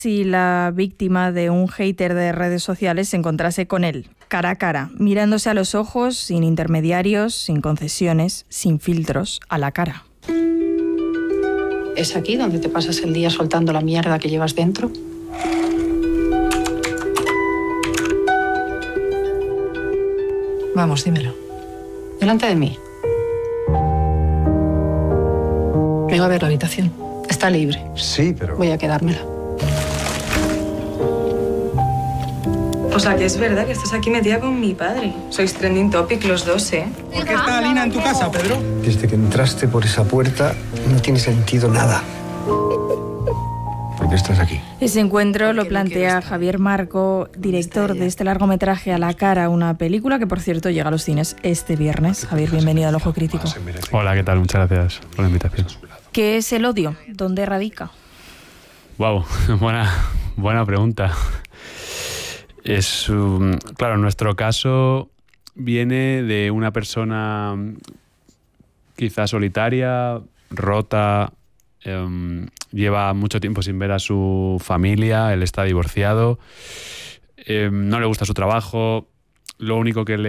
Si la víctima de un hater de redes sociales se encontrase con él, cara a cara, mirándose a los ojos, sin intermediarios, sin concesiones, sin filtros, a la cara. ¿Es aquí donde te pasas el día soltando la mierda que llevas dentro? Vamos, dímelo. Delante de mí. Vengo a ver la habitación. Está libre. Sí, pero... Voy a quedármela. O sea, que es verdad que estás aquí metida con mi padre. Sois trending topic los dos, ¿eh? ¿Por qué está Lina en tu casa, Pedro? Desde que entraste por esa puerta no tiene sentido nada. ¿Por qué estás aquí? Ese encuentro lo plantea Javier Marco, director de este largometraje A la cara, una película que, por cierto, llega a los cines este viernes. Javier, bienvenido al Ojo Crítico. Hola, ¿qué tal? Muchas gracias por la invitación. ¿Qué es el odio? ¿Dónde radica? Wow, buena pregunta. Claro, en nuestro caso viene de una persona quizás solitaria, rota, lleva mucho tiempo sin ver a su familia, él está divorciado, no le gusta su trabajo, lo único que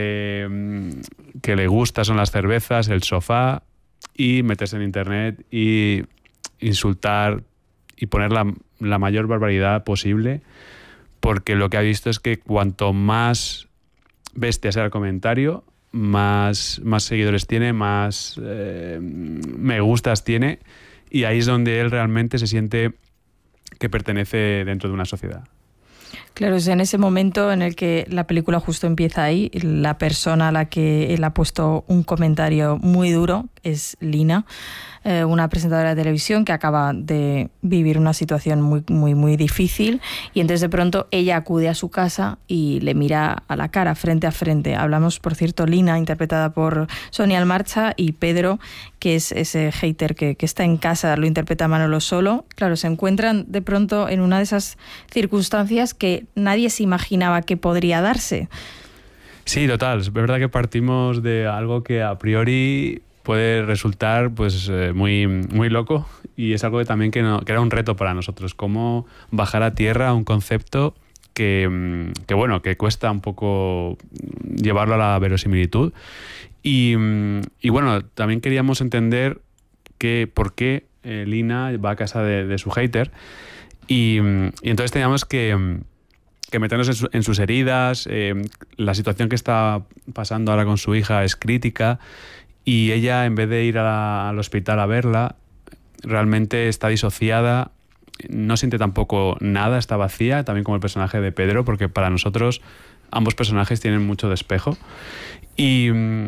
le gusta son las cervezas, el sofá y meterse en internet y insultar y poner la mayor barbaridad posible, porque lo que ha visto es que cuanto más bestia sea el comentario, más seguidores tiene, más me gustas tiene, y ahí es donde él realmente se siente que pertenece dentro de una sociedad. Claro, es en ese momento en el que la película justo empieza ahí. La persona a la que él ha puesto un comentario muy duro es Lina, una presentadora de televisión que acaba de vivir una situación muy difícil, y entonces de pronto ella acude a su casa y le mira a la cara, frente a frente. Hablamos, por cierto, Lina, interpretada por Sonia Almarcha, y Pedro, que es ese hater que está en casa, lo interpreta Manolo Solo. Claro, se encuentran de pronto en una de esas circunstancias que nadie se imaginaba que podría darse. Sí, total. Es verdad que partimos de algo que a priori puede resultar pues muy loco, y es algo que también que era un reto para nosotros, cómo bajar a tierra un concepto que cuesta un poco llevarlo a la verosimilitud, y bueno, también queríamos entender por qué Lina va a casa de su hater, y entonces teníamos que meternos en sus heridas. La situación que está pasando ahora con su hija es crítica, y ella, en vez de ir al hospital a verla, realmente está disociada, no siente tampoco nada, está vacía, también como el personaje de Pedro, porque para nosotros ambos personajes tienen mucho de espejo. Y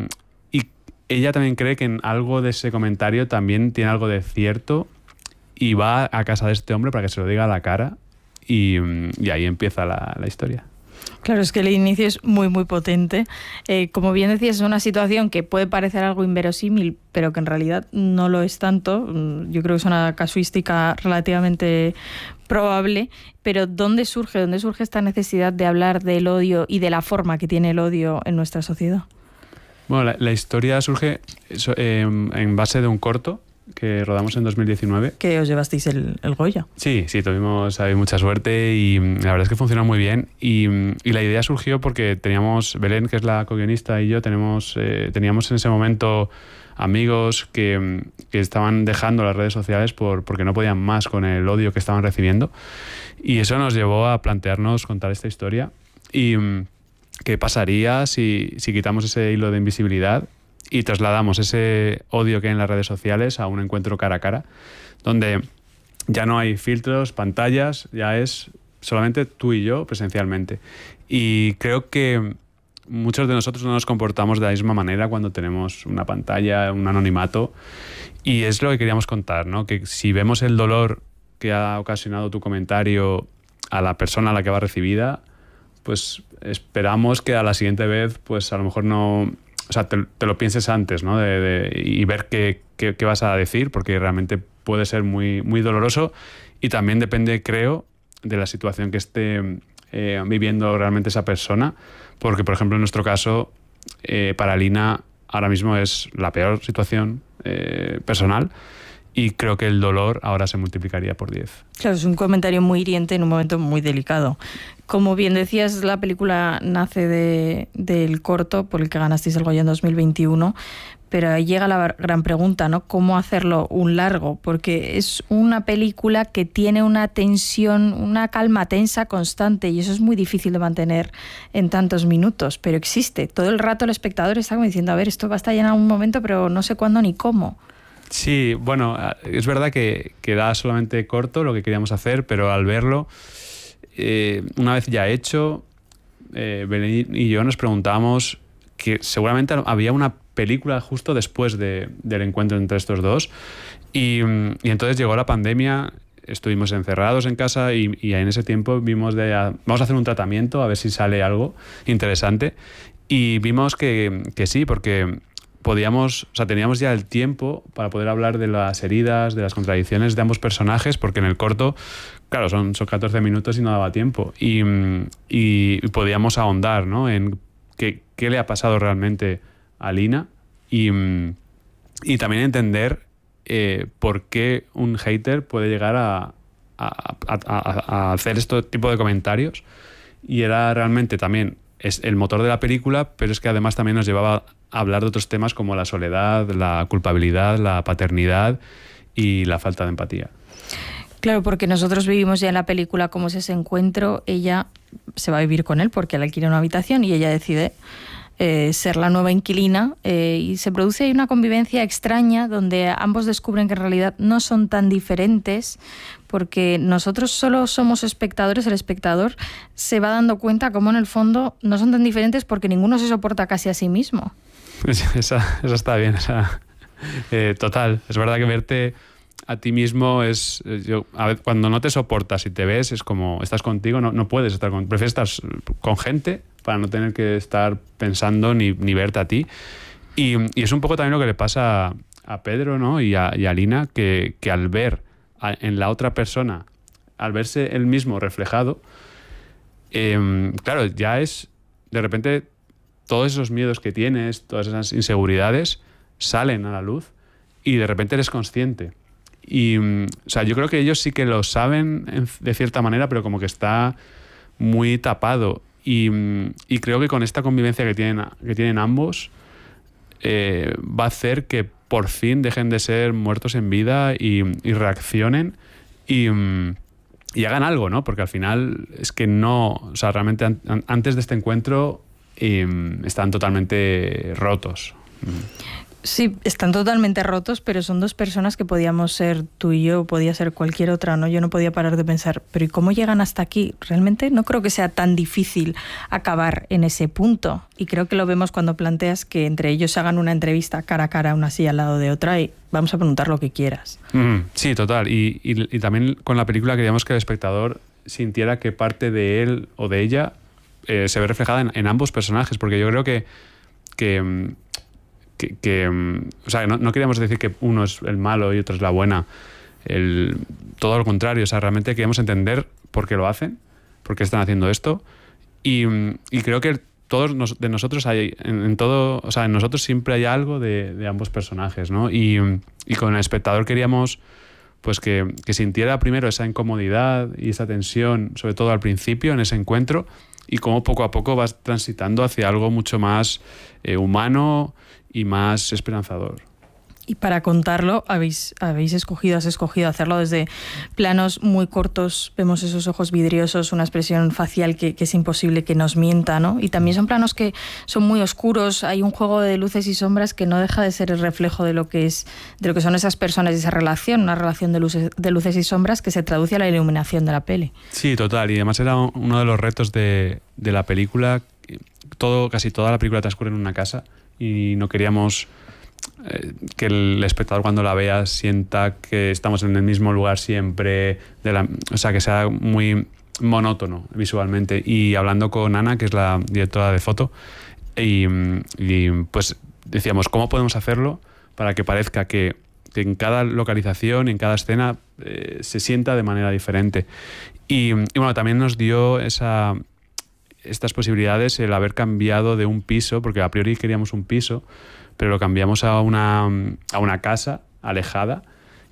ella también cree que en algo de ese comentario también tiene algo de cierto, y va a casa de este hombre para que se lo diga a la cara, y ahí empieza la historia. Claro, es que el inicio es muy potente. Como bien decías, es una situación que puede parecer algo inverosímil, pero que en realidad no lo es tanto. Yo creo que es una casuística relativamente probable. Pero ¿dónde surge esta necesidad de hablar del odio y de la forma que tiene el odio en nuestra sociedad? Bueno, la historia surge en base de un corto que rodamos en 2019. Que os llevasteis el Goya. Sí, tuvimos mucha suerte, y la verdad es que funcionó muy bien, y la idea surgió porque teníamos, Belén, que es la co-guionista, y yo teníamos en ese momento amigos que estaban dejando las redes sociales porque no podían más con el odio que estaban recibiendo, y eso nos llevó a plantearnos contar esta historia, y qué pasaría si quitamos ese hilo de invisibilidad y trasladamos ese odio que hay en las redes sociales a un encuentro cara a cara, donde ya no hay filtros, pantallas, ya es solamente tú y yo presencialmente. Y creo que muchos de nosotros no nos comportamos de la misma manera cuando tenemos una pantalla, un anonimato, y es lo que queríamos contar, ¿no? Que si vemos el dolor que ha ocasionado tu comentario a la persona a la que va recibida, pues esperamos que a la siguiente vez, pues a lo mejor no... O sea, te lo pienses antes, ¿no? Y ver qué vas a decir, porque realmente puede ser muy doloroso, y también depende, creo, de la situación que esté viviendo realmente esa persona, porque, por ejemplo, en nuestro caso, para Lina ahora mismo es la peor situación personal, y creo que el dolor ahora se multiplicaría por 10. Claro, es un comentario muy hiriente en un momento muy delicado. Como bien decías, la película nace del corto por el que ganasteis el Goya en 2021, pero ahí llega la gran pregunta, ¿no? ¿Cómo hacerlo un largo? Porque es una película que tiene una tensión, una calma tensa constante, y eso es muy difícil de mantener en tantos minutos, pero existe. Todo el rato el espectador está como diciendo, a ver, esto va a estar en algún momento, pero no sé cuándo ni cómo. Sí, bueno, es verdad que da solamente corto lo que queríamos hacer, pero al verlo, una vez ya hecho, Belén y yo nos preguntábamos que seguramente había una película justo después del encuentro entre estos dos, y entonces llegó la pandemia, estuvimos encerrados en casa y en ese tiempo vimos vamos a hacer un tratamiento a ver si sale algo interesante, y vimos que sí, porque teníamos ya el tiempo para poder hablar de las heridas, de las contradicciones de ambos personajes, porque en el corto, claro, son 14 minutos y no daba tiempo, y podíamos ahondar, ¿no?, en qué le ha pasado realmente a Lina, y también entender por qué un hater puede llegar a hacer este tipo de comentarios, y era realmente también es el motor de la película, pero es que además también nos llevaba a hablar de otros temas como la soledad, la culpabilidad, la paternidad y la falta de empatía. Claro, porque nosotros vivimos ya en la película cómo es ese encuentro. Ella se va a vivir con él porque él alquila una habitación y ella decide ser la nueva inquilina, y se produce ahí una convivencia extraña donde ambos descubren que en realidad no son tan diferentes, porque nosotros solo somos espectadores. El espectador se va dando cuenta cómo en el fondo no son tan diferentes porque ninguno se soporta casi a sí mismo. Esa está bien, total. Es verdad que verte a ti mismo cuando no te soportas y te ves, es como estás contigo, no puedes estar prefieres estar con gente para no tener que estar pensando ni verte a ti, y es un poco también lo que le pasa a Pedro, ¿no?, y a Lina, que al ver en la otra persona, al verse él mismo reflejado, claro, ya es de repente todos esos miedos que tienes, todas esas inseguridades salen a la luz y de repente eres consciente. Y yo creo que ellos sí que lo saben de cierta manera, pero como que está muy tapado. Y creo que con esta convivencia que tienen ambos, va a hacer que por fin dejen de ser muertos en vida y reaccionen y hagan algo, ¿no? Porque al final es que realmente antes de este encuentro están totalmente rotos. Sí, están totalmente rotos, pero son dos personas que podíamos ser tú y yo, podía ser cualquier otra, ¿no? Yo no podía parar de pensar, pero ¿y cómo llegan hasta aquí? Realmente no creo que sea tan difícil acabar en ese punto. Y creo que lo vemos cuando planteas que entre ellos hagan una entrevista cara a cara, una silla al lado de otra, y vamos a preguntar lo que quieras. Sí, total. Y también con la película queríamos que el espectador sintiera que parte de él o de ella se ve reflejada en ambos personajes, porque yo creo que no queríamos decir que uno es el malo y otro es la buena, todo lo contrario. Realmente queríamos entender por qué lo hacen, por qué están haciendo esto, y creo que todos de nosotros hay en nosotros siempre hay algo de ambos personajes, ¿no? Y con el espectador queríamos pues que sintiera primero esa incomodidad y esa tensión, sobre todo al principio en ese encuentro, y cómo poco a poco vas transitando hacia algo mucho más humano y más esperanzador. Y para contarlo, has escogido hacerlo desde planos muy cortos. Vemos esos ojos vidriosos, una expresión facial que es imposible que nos mienta, ¿no? Y también son planos que son muy oscuros. Hay un juego de luces y sombras que no deja de ser el reflejo de lo que son esas personas y esa relación, una relación de luces y sombras que se traduce a la iluminación de la peli. Sí, total. Y además era uno de los retos de la película. Casi toda la película transcurre en una casa y no queríamos que el espectador cuando la vea sienta que estamos en el mismo lugar siempre, que sea muy monótono visualmente. Y hablando con Ana, que es la directora de foto, y pues decíamos, ¿cómo podemos hacerlo para que parezca que en cada localización y en cada escena se sienta de manera diferente? Y bueno, también nos dio estas posibilidades el haber cambiado de un piso, porque a priori queríamos un piso, pero lo cambiamos a una casa alejada,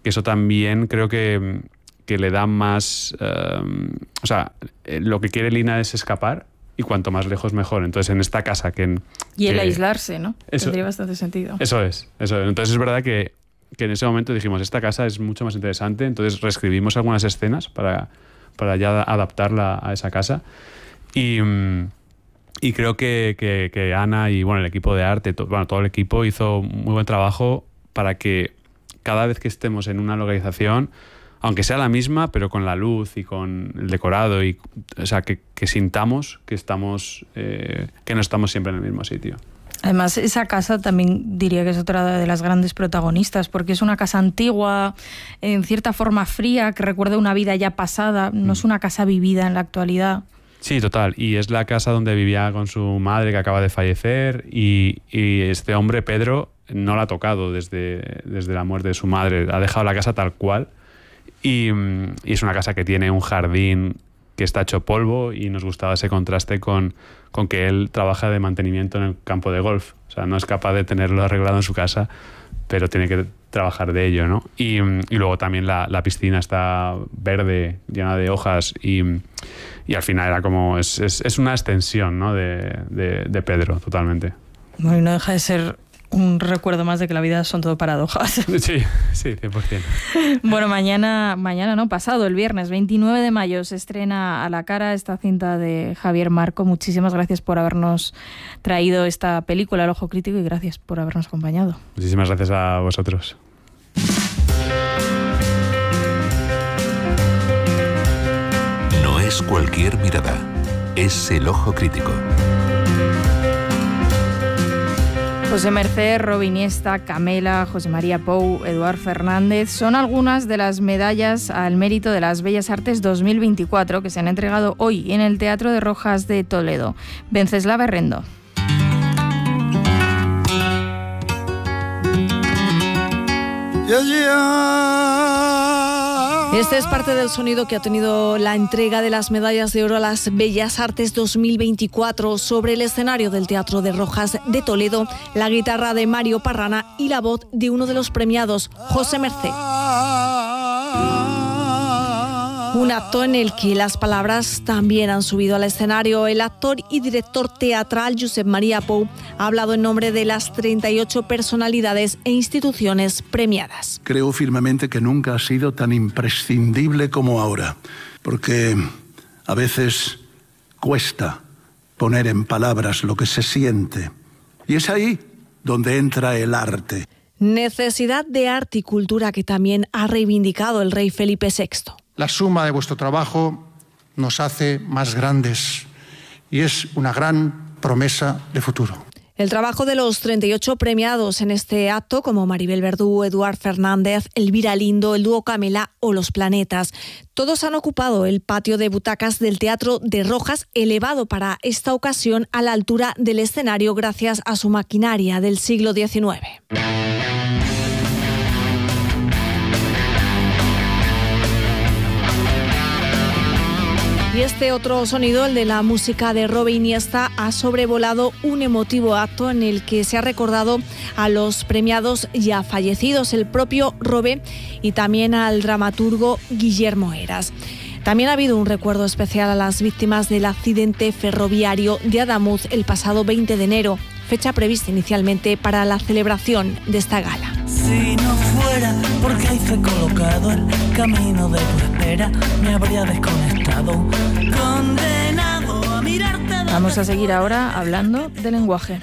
eso también creo que le da más... o sea, lo que quiere Lina es escapar, y cuanto más lejos mejor. Entonces, en esta casa y el aislarse, ¿no? Tendría bastante sentido. Eso es. Entonces, es verdad que en ese momento dijimos, esta casa es mucho más interesante, entonces reescribimos algunas escenas para ya adaptarla a esa casa. Y creo que Ana y el equipo de arte, todo el equipo hizo muy buen trabajo para que cada vez que estemos en una localización, aunque sea la misma, pero con la luz y con el decorado, o sea, que sintamos que no estamos siempre en el mismo sitio. Además, esa casa también diría que es otra de las grandes protagonistas, porque es una casa antigua, en cierta forma fría, que recuerda una vida ya pasada, no es una casa vivida en la actualidad. Sí, total. Y es la casa donde vivía con su madre, que acaba de fallecer, y este hombre, Pedro, no la ha tocado desde la muerte de su madre. Ha dejado la casa tal cual, y es una casa que tiene un jardín que está hecho polvo, y nos gustaba ese contraste con que él trabaja de mantenimiento en el campo de golf. O sea, no es capaz de tenerlo arreglado en su casa, pero tiene que trabajar de ello, ¿no? Y luego también la piscina está verde, llena de hojas, y al final era como... Es una extensión, ¿no? de Pedro, totalmente. Bueno, y no deja de ser un recuerdo más de que la vida son todo paradojas. Sí, 100%. Bueno, mañana no, pasado, el viernes 29 de mayo, se estrena A la cara, esta cinta de Javier Marco. Muchísimas gracias por habernos traído esta película, El Ojo Crítico, y gracias por habernos acompañado. Muchísimas gracias a vosotros. No es cualquier mirada, es El Ojo Crítico. José Mercé, Robe Iniesta, Camela, José María Pou, Eduard Fernández son algunas de las medallas al mérito de las Bellas Artes 2024 que se han entregado hoy en el Teatro de Rojas de Toledo. Venceslava Herrendo. Este es parte del sonido que ha tenido la entrega de las medallas de oro a las Bellas Artes 2024 sobre el escenario del Teatro de Rojas de Toledo, la guitarra de Mario Parrana y la voz de uno de los premiados, José Mercé. Un acto en el que las palabras también han subido al escenario. El actor y director teatral Josep María Pou ha hablado en nombre de las 38 personalidades e instituciones premiadas. Creo firmemente que nunca ha sido tan imprescindible como ahora, porque a veces cuesta poner en palabras lo que se siente. Y es ahí donde entra el arte. Necesidad de arte y cultura que también ha reivindicado el rey Felipe VI. La suma de vuestro trabajo nos hace más grandes y es una gran promesa de futuro. El trabajo de los 38 premiados en este acto, como Maribel Verdú, Eduard Fernández, Elvira Lindo, el dúo Camela o Los Planetas, todos han ocupado el patio de butacas del Teatro de Rojas, elevado para esta ocasión a la altura del escenario gracias a su maquinaria del siglo XIX. Y este otro sonido, el de la música de Robe Iniesta, ha sobrevolado un emotivo acto en el que se ha recordado a los premiados ya fallecidos, el propio Robe, y también al dramaturgo Guillermo Heras. También ha habido un recuerdo especial a las víctimas del accidente ferroviario de Adamuz el pasado 20 de enero, fecha prevista inicialmente para la celebración de esta gala. Si no fuera porque hay fe colocado el camino de tu espera, me habría desconectado, condenado a mirarte. Vamos a seguir ahora hablando de lenguaje.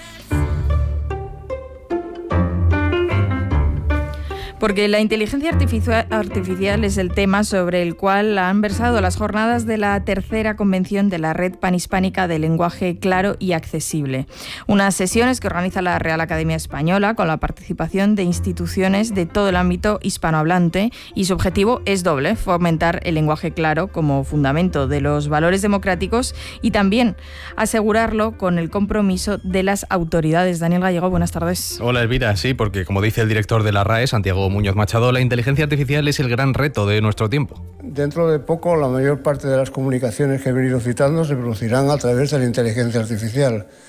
Porque la inteligencia artificial es el tema sobre el cual han versado las jornadas de la tercera convención de la Red Panhispánica de Lenguaje Claro y Accesible. Unas sesiones que organiza la Real Academia Española con la participación de instituciones de todo el ámbito hispanohablante, y su objetivo es doble: fomentar el lenguaje claro como fundamento de los valores democráticos y también asegurarlo con el compromiso de las autoridades. Daniel Gallego, buenas tardes. Hola Elvira, sí, porque como dice el director de la RAE, Santiago Muñoz Machado, la inteligencia artificial es el gran reto de nuestro tiempo. Dentro de poco, la mayor parte de las comunicaciones que he venido citando se producirán a través de la inteligencia artificial.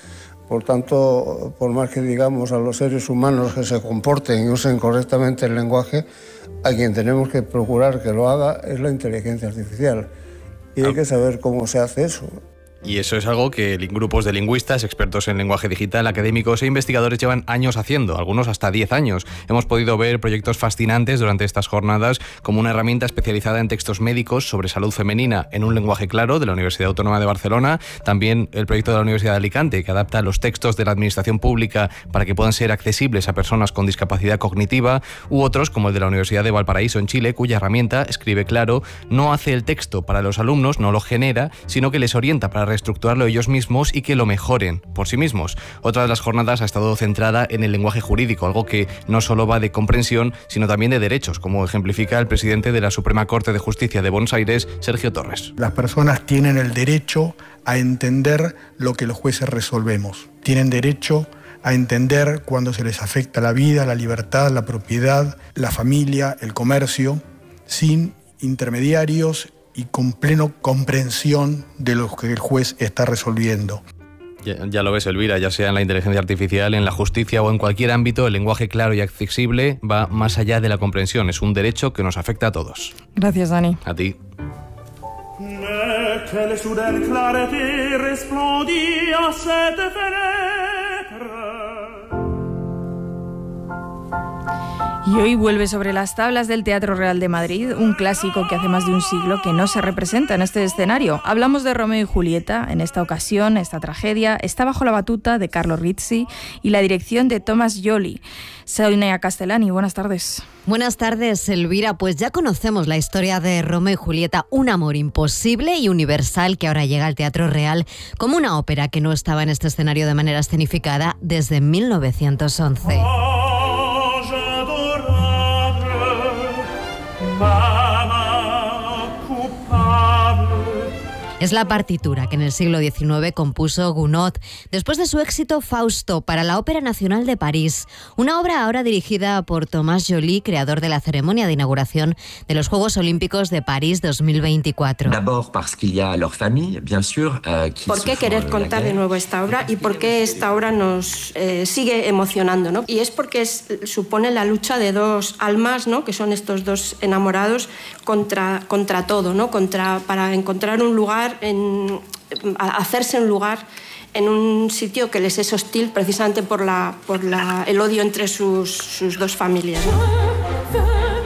Por tanto, por más que digamos a los seres humanos que se comporten y usen correctamente el lenguaje, a quien tenemos que procurar que lo haga es la inteligencia artificial. Y hay que saber cómo se hace eso. Y eso es algo que grupos de lingüistas, expertos en lenguaje digital, académicos e investigadores llevan años haciendo, algunos hasta 10 años. Hemos podido ver proyectos fascinantes durante estas jornadas, como una herramienta especializada en textos médicos sobre salud femenina en un lenguaje claro de la Universidad Autónoma de Barcelona, también el proyecto de la Universidad de Alicante, que adapta los textos de la administración pública para que puedan ser accesibles a personas con discapacidad cognitiva, u otros, como el de la Universidad de Valparaíso en Chile, cuya herramienta, Escribe Claro, no hace el texto para los alumnos, no lo genera, sino que les orienta para reestructurarlo ellos mismos y que lo mejoren por sí mismos. Otra de las jornadas ha estado centrada en el lenguaje jurídico, algo que no solo va de comprensión, sino también de derechos, como ejemplifica el presidente de la Suprema Corte de Justicia de Buenos Aires, Sergio Torres. Las personas tienen el derecho a entender lo que los jueces resolvemos. Tienen derecho a entender cuando se les afecta la vida, la libertad, la propiedad, la familia, el comercio, sin intermediarios y con pleno comprensión de lo que el juez está resolviendo. Ya lo ves, Elvira, ya sea en la inteligencia artificial, en la justicia o en cualquier ámbito, el lenguaje claro y accesible va más allá de la comprensión. Es un derecho que nos afecta a todos. Gracias, Dani. A ti. Y hoy vuelve sobre las tablas del Teatro Real de Madrid, un clásico que hace más de un siglo que no se representa en este escenario. Hablamos de Romeo y Julieta. En esta ocasión, esta tragedia está bajo la batuta de Carlo Rizzi y la dirección de Thomas Joly. Soy Nea Castellani, buenas tardes. Buenas tardes, Elvira. Pues ya conocemos la historia de Romeo y Julieta, un amor imposible y universal que ahora llega al Teatro Real como una ópera que no estaba en este escenario de manera escenificada desde 1911. Es la partitura que en el siglo XIX compuso Gounod después de su éxito Fausto para la Ópera Nacional de París, una obra ahora dirigida por Thomas Joly, creador de la ceremonia de inauguración de los Juegos Olímpicos de París 2024. ¿Por qué querer contar de nuevo esta obra y por qué esta obra nos sigue emocionando, ¿no? Y es porque supone la lucha de dos almas, ¿no? Que son estos dos enamorados contra todo, ¿no? Para encontrar un lugar, hacerse un lugar en un sitio que les es hostil precisamente por el odio entre sus dos familias, ¿no?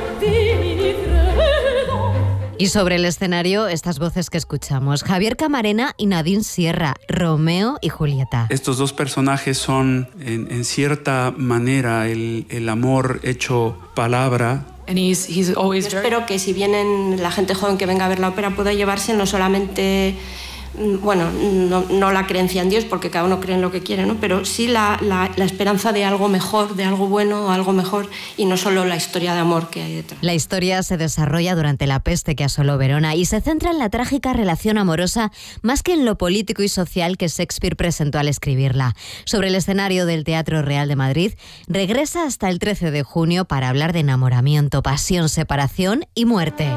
Y sobre el escenario, estas voces que escuchamos: Javier Camarena y Nadine Sierra, Romeo y Julieta. Estos dos personajes son, en cierta manera, el amor hecho palabra. Yo espero que si vienen la gente joven que venga a ver la ópera pueda llevarse no solamente, bueno, no la creencia en Dios, porque cada uno cree en lo que quiere, ¿no? Pero sí la esperanza de algo mejor, de algo bueno, algo mejor, y no solo la historia de amor que hay detrás. La historia se desarrolla durante la peste que asoló Verona y se centra en la trágica relación amorosa más que en lo político y social que Shakespeare presentó al escribirla. Sobre el escenario del Teatro Real de Madrid, regresa hasta el 13 de junio para hablar de enamoramiento, pasión, separación y muerte.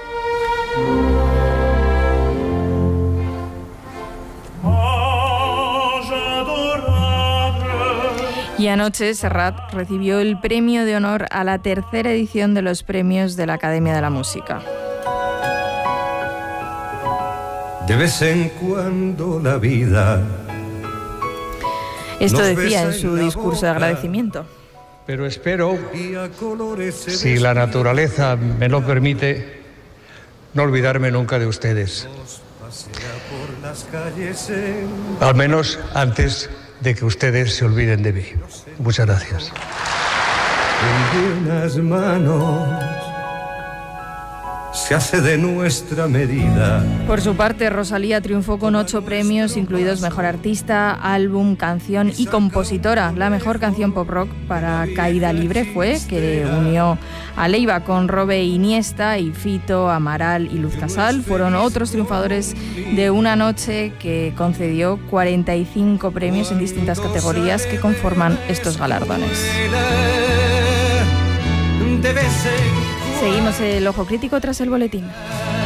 Y anoche Serrat recibió el premio de honor a la tercera edición de los premios de la Academia de la Música. De vez en cuando la vida. Esto decía en su discurso de agradecimiento. Pero espero, si la naturaleza me lo permite, no olvidarme nunca de ustedes. Al menos antes de que ustedes se olviden de mí. Muchas gracias. En buenas manos se hace de nuestra medida. Por su parte, Rosalía triunfó con 8 premios, incluidos Mejor Artista, Álbum, Canción y Compositora. La mejor canción pop rock para Caída Libre fue, que unió a Leiva con Robe Iniesta y Fito, Amaral y Luz Casal. Fueron otros triunfadores de una noche que concedió 45 premios en distintas categorías que conforman estos galardones. Seguimos el ojo crítico tras el boletín.